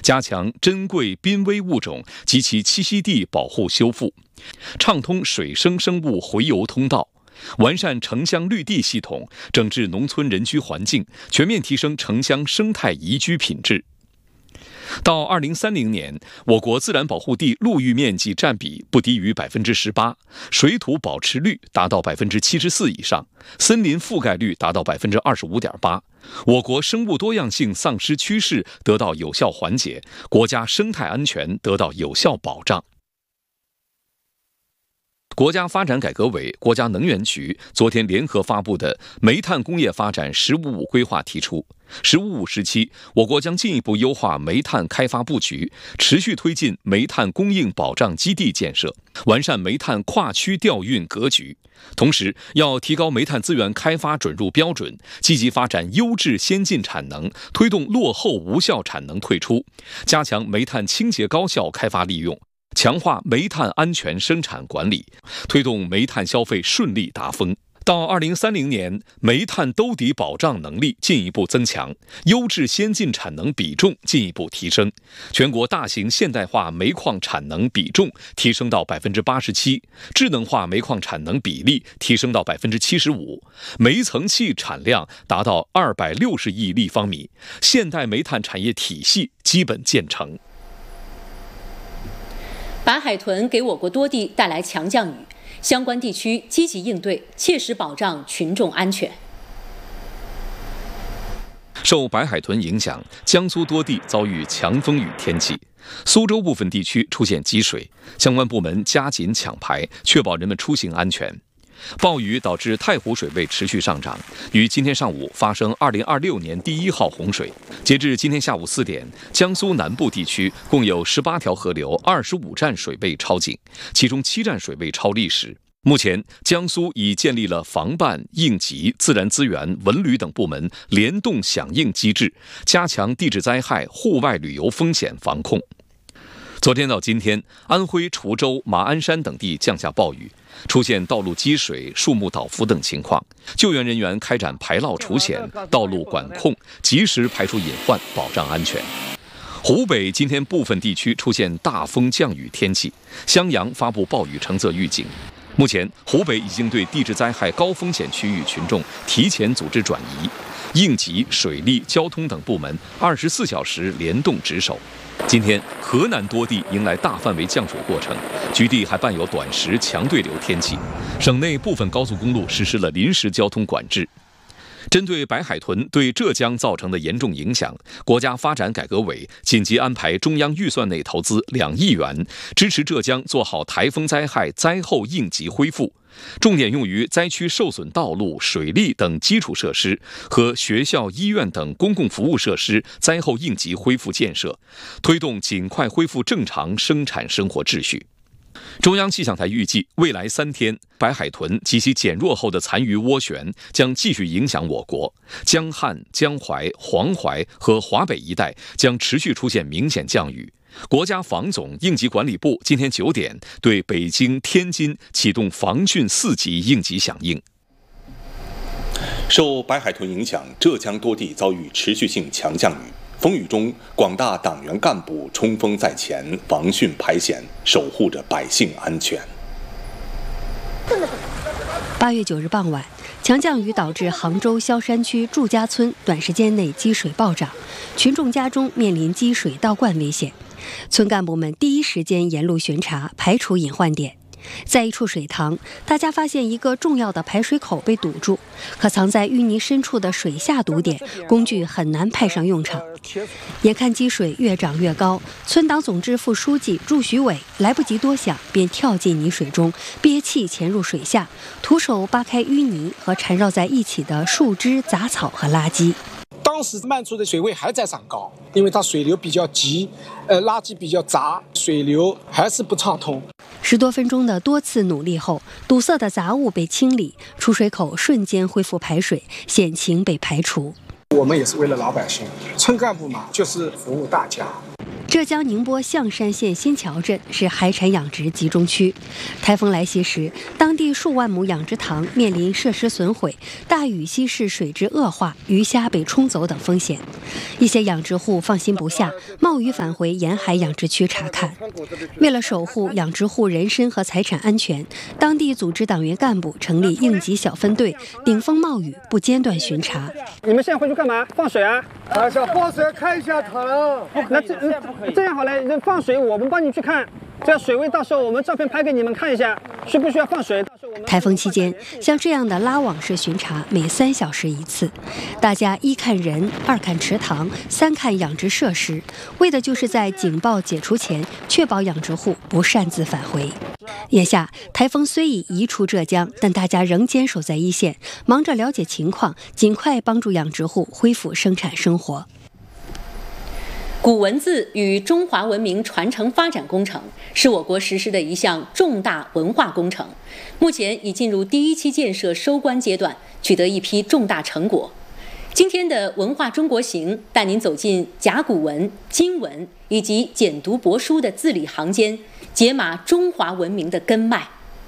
加强珍贵濒危物种及其栖息地保护修复，畅通水生生物洄游通道，完善城乡绿地系统，整治农村人居环境，全面提升城乡生态宜居品质。到2030年，我国自然保护地陆域面积占比不低于18%，水土保持率达到74%以上，森林覆盖率达到25.8%。我国生物多样性丧失趋势得到有效缓解，国家生态安全得到有效保障。国家发展改革委、国家能源局昨天联合发布的煤炭工业发展“十五五”规划提出，“15+5”时期，我国将进一步优化煤炭开发布局，持续推进煤炭供应保障基地建设，完善煤炭跨区调运格局。同时，要提高煤炭资源开发准入标准，积极发展优质先进产能，推动落后无效产能退出，加强煤炭清洁高效开发利用，强化煤炭安全生产管理，推动煤炭消费顺利达峰。到2030年，煤炭兜底保障能力进一步增强，优质先进产能比重进一步提升，全国大型现代化煤矿产能比重提升到87%，智能化煤矿产能比例提升到75%，煤层气产量达到260亿立方米，现代煤炭产业体系基本建成。 白海豚给我国多地带来强降雨，相关地区积极应对，切实保障群众安全。 受白海豚影响，江苏多地遭遇强风雨天气，苏州部分地区出现积水，相关部门加紧抢排，确保人们出行安全。暴雨导致太湖水位持续上涨，于今天上午发生2026年第1号洪水。截至今天下午4点，江苏南部地区共有18条河流25站水位超警，其中7站水位超历史。目前，江苏已建立了防办、应急、自然资源、文旅等部门联动响应机制，加强地质灾害、户外旅游风险防控。昨天到今天，安徽滁州、马鞍山等地降下暴雨，出现道路积水、树木倒伏等情况，救援人员开展排涝除险、道路管控，及时排除隐患，保障安全。湖北今天部分地区出现大风降雨天气，襄阳发布暴雨橙色预警。目前，湖北已经对地质灾害高风险区域群众提前组织转移，应急、水利、交通等部门24小时联动值守。今天，河南多地迎来大范围降水过程，局地还伴有短时强对流天气，省内部分高速公路实施了临时交通管制。针对白海豚对浙江造成的严重影响，国家发展改革委紧急安排中央预算内投资2亿元，支持浙江做好台风灾害灾后应急恢复，重点用于灾区受损道路、水利等基础设施和学校、医院等公共服务设施灾后应急恢复建设，推动尽快恢复正常生产生活秩序。中央气象台预计，未来3天，白海豚及其减弱后的残余涡旋将继续影响我国，江汉、江淮、黄淮和华北一带将持续出现明显降雨。国家防总应急管理部今天9点对北京、天津启动防汛4级应急响应。 受白海豚影响，浙江多地遭遇持续性强降雨。风雨中，广大党员干部冲锋在前，防汛排险，守护着百姓安全。 8月9日傍晚，强降雨导致杭州萧山区祝家村短时间内积水暴涨，群众家中面临积水倒灌危险。村干部们第一时间沿路巡查，排除隐患点。在一处水塘，大家发现一个重要的排水口被堵住，可藏在淤泥深处的水下堵点，工具很难派上用场。眼看积水越涨越高，村党总支副书记祝徐伟来不及多想，便跳进泥水中，憋气潜入水下，徒手扒开淤泥和缠绕在一起的树枝、杂草和垃圾。 当时漫出的水位还在涨高，因为它水流比较急，垃圾比较杂，水流还是不畅通。 10多分钟的多次努力后，堵塞的杂物被清理，出水口瞬间恢复排水，险情被排除。 我们也是为了老百姓，村干部嘛，就是服务大家。 浙江宁波象山县新桥镇是海产养殖集中区，台风来袭时，当地数万亩养殖塘面临设施损毁、大雨稀释水质恶化、鱼虾被冲走等风险。一些养殖户放心不下，冒雨返回沿海养殖区查看。为了守护养殖户人身和财产安全，当地组织党员干部成立应急小分队，顶风冒雨不间断巡查。 你们现在回去干嘛？放水啊？ 想放水看一下塘。 那这样好了，放水我们帮你去看，这样水位到时候我们照片拍给你们看一下，需不需要放水？ 台风期间，像这样的拉网式巡查每3小时1次，大家1看人，2看池塘，3看养殖设施，为的就是在警报解除前确保养殖户不擅自返回。眼下台风虽已移出浙江，但大家仍坚守在一线，忙着了解情况，尽快帮助养殖户恢复生产生活。 古文字与中华文明传承发展工程是我国实施的一项重大文化工程，目前已进入第1期建设收官阶段，取得一批重大成果。今天的文化中国行带您走进甲骨文、金文以及简牍帛书的字里行间，解码中华文明的根脉。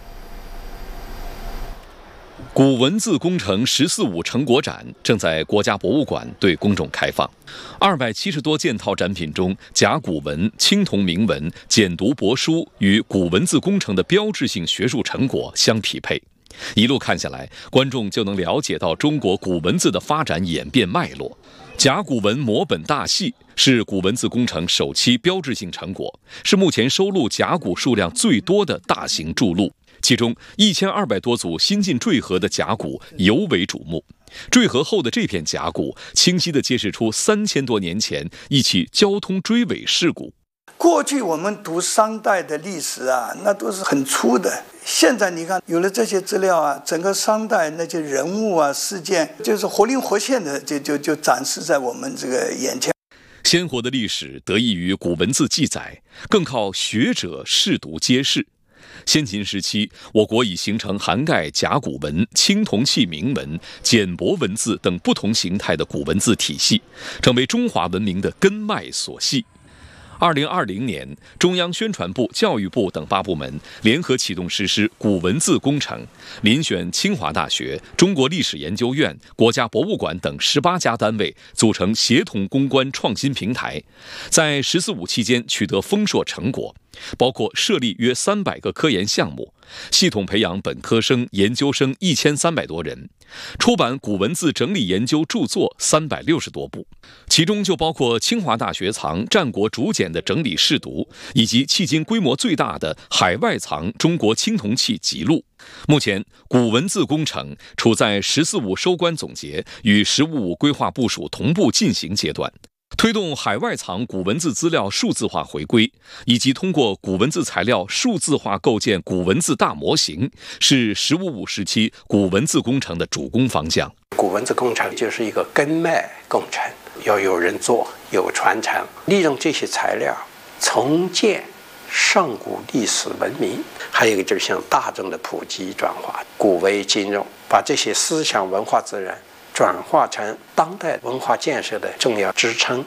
古文字工程“14·5”成果展正在国家博物馆对公众开放。270多件套展品中，甲骨文、青铜铭文、简牍帛书与古文字工程的标志性学术成果相匹配。一路看下来，观众就能了解到中国古文字的发展演变脉络。甲骨文摹本大系是古文字工程首期标志性成果，是目前收录甲骨数量最多的大型著录。其中1200多组新晋坠河的甲骨尤为瞩目。坠河后的这片甲骨，清晰地揭示出3000多年前一起交通追尾事故。 过去我们读商代的历史啊，那都是很粗的。现在你看，有了这些资料啊，整个商代那些人物啊、事件，就是活灵活现的，就展示在我们这个眼前。 鲜活的历史得益于古文字记载，更靠学者试读揭示。先秦时期，我国已形成涵盖甲骨文、青铜器铭文、简帛文字等不同形态的古文字体系，成为中华文明的根脉所系。2020年，中央宣传部、教育部等8部门联合启动实施古文字工程，遴选清华大学、中国历史研究院、国家博物馆等18家单位，组成协同攻关创新平台，在“14·5”期间取得丰硕成果，包括设立约300个科研项目，系统培养本科生、研究生1300多人，出版古文字整理研究著作360多部，其中就包括清华大学藏战国竹简的整理试读，以及迄今规模最大的海外藏中国青铜器集录。目前，古文字工程处在“14·5”收官总结与“15·5”规划部署同步进行阶段。推动海外藏古文字资料数字化回归，以及通过古文字材料数字化构建古文字大模型，是“15·5”时期古文字工程的主攻方向。 古文字工程就是一个根脉工程，要有人做，有传承，利用这些材料重建上古历史文明。还有一个就是向大众的普及转化，古为今用，把这些思想文化资源转化成当代文化建设的重要支撑。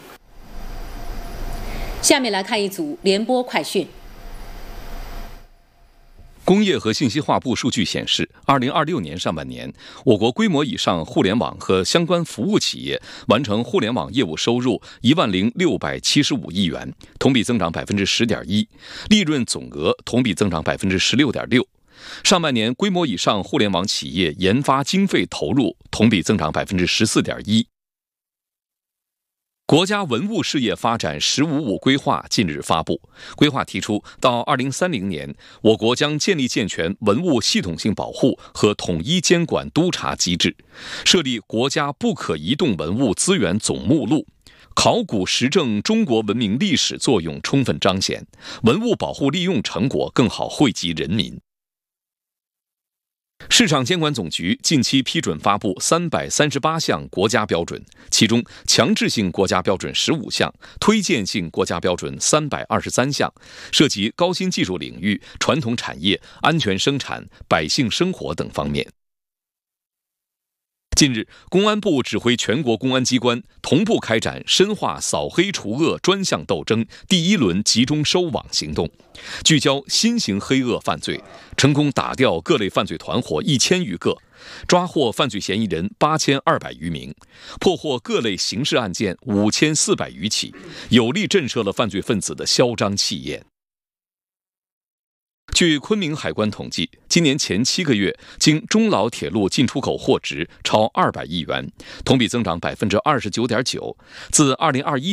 下面来看一组联播快讯。 工业和信息化部数据显示，2026年上半年，我国规模以上互联网和相关服务企业完成互联网业务收入10675亿元，同比增长10.1%，利润总额同比增长16.6%。上半年规模以上互联网企业研发经费投入同比增长14.1%。国家文物事业发展“15·5”规划近日发布，规划提出，到2030年，我国将建立健全文物系统性保护和统一监管督查机制，设立国家不可移动文物资源总目录，考古实证中国文明历史作用充分彰显，文物保护利用成果更好惠及人民。市场监管总局近期批准发布338项国家标准，其中强制性国家标准15项，推荐性国家标准323项，涉及高新技术领域、传统产业、安全生产、百姓生活等方面。 近日，公安部指挥全国公安机关同步开展深化扫黑除恶专项斗争第1轮集中收网行动，聚焦新型黑恶犯罪，成功打掉各类犯罪团伙1000余个，抓获犯罪嫌疑人8200余名，破获各类刑事案件5400余起，有力震慑了犯罪分子的嚣张气焰。据昆明海关统计，今年前7个月，经中老铁路进出口货值超200亿元，同比增长29.9%。自2021